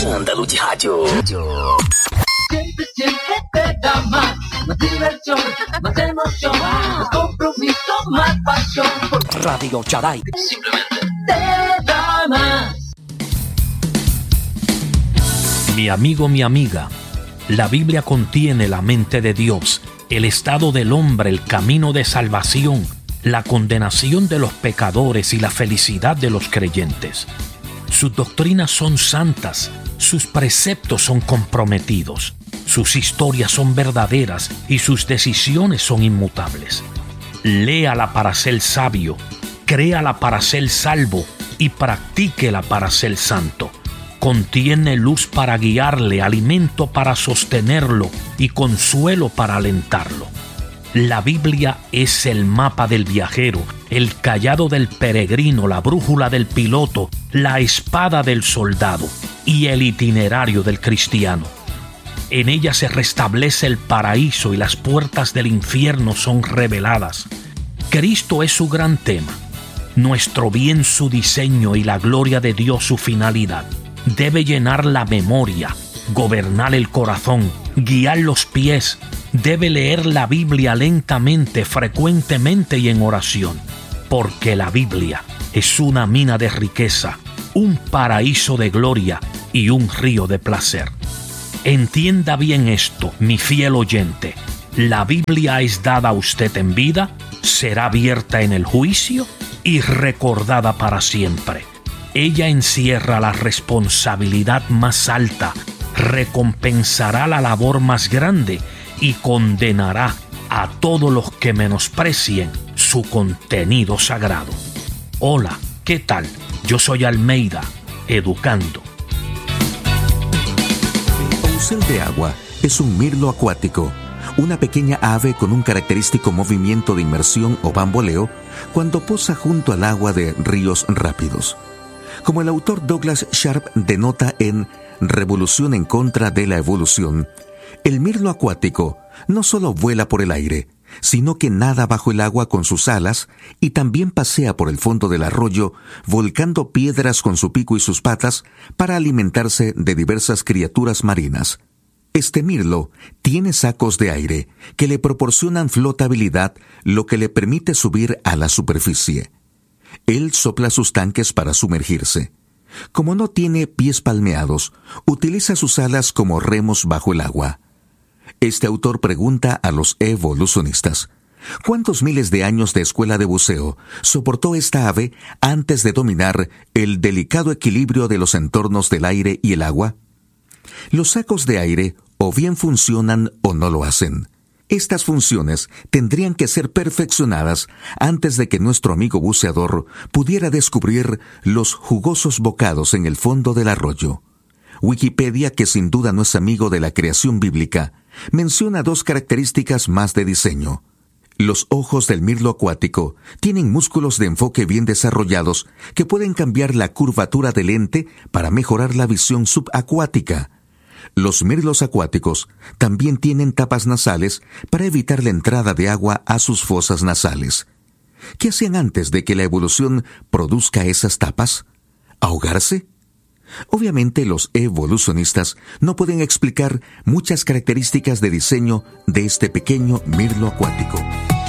Andaluz Radio. Siempre te da más diversión, más emoción, más compromiso, más pasión. Radio Charay. Simplemente te da más. Mi amigo, mi amiga, la Biblia contiene la mente de Dios, el estado del hombre, el camino de salvación, la condenación de los pecadores y la felicidad de los creyentes. Sus doctrinas son santas, sus preceptos son comprometidos, sus historias son verdaderas y sus decisiones son inmutables. Léala para ser sabio, créala para ser salvo y practíquela para ser santo. Contiene luz para guiarle, alimento para sostenerlo y consuelo para alentarlo. La Biblia es el mapa del viajero, el cayado del peregrino, la brújula del piloto, la espada del soldado y el itinerario del cristiano. En ella se restablece el paraíso y las puertas del infierno son reveladas. Cristo es su gran tema, nuestro bien su diseño y la gloria de Dios su finalidad. Debe llenar la memoria, gobernar el corazón, guiar los pies. Debe leer la Biblia lentamente, frecuentemente y en oración, porque la Biblia es una mina de riqueza, un paraíso de gloria y un río de placer. Entienda bien esto, mi fiel oyente. La Biblia es dada a usted en vida, será abierta en el juicio y recordada para siempre. Ella encierra la responsabilidad más alta, recompensará la labor más grande y condenará a todos los que menosprecien su contenido sagrado. Hola, ¿qué tal? Yo soy Almeida, educando. El oncel de agua es un mirlo acuático, una pequeña ave con un característico movimiento de inmersión o bamboleo cuando posa junto al agua de ríos rápidos. Como el autor Douglas Sharp denota en Revolución en contra de la evolución, el mirlo acuático no solo vuela por el aire, sino que nada bajo el agua con sus alas y también pasea por el fondo del arroyo, volcando piedras con su pico y sus patas para alimentarse de diversas criaturas marinas. Este mirlo tiene sacos de aire que le proporcionan flotabilidad, lo que le permite subir a la superficie. Él sopla sus tanques para sumergirse. Como no tiene pies palmeados, utiliza sus alas como remos bajo el agua. Este autor pregunta a los evolucionistas, ¿cuántos miles de años de escuela de buceo soportó esta ave antes de dominar el delicado equilibrio de los entornos del aire y el agua? Los sacos de aire o bien funcionan o no lo hacen. Estas funciones tendrían que ser perfeccionadas antes de que nuestro amigo buceador pudiera descubrir los jugosos bocados en el fondo del arroyo. Wikipedia, que sin duda no es amigo de la creación bíblica, menciona dos características más de diseño. Los ojos del mirlo acuático tienen músculos de enfoque bien desarrollados que pueden cambiar la curvatura del lente para mejorar la visión subacuática. Los mirlos acuáticos también tienen tapas nasales para evitar la entrada de agua a sus fosas nasales. ¿Qué hacían antes de que la evolución produzca esas tapas? ¿Ahogarse? Obviamente los evolucionistas no pueden explicar muchas características de diseño de este pequeño mirlo acuático.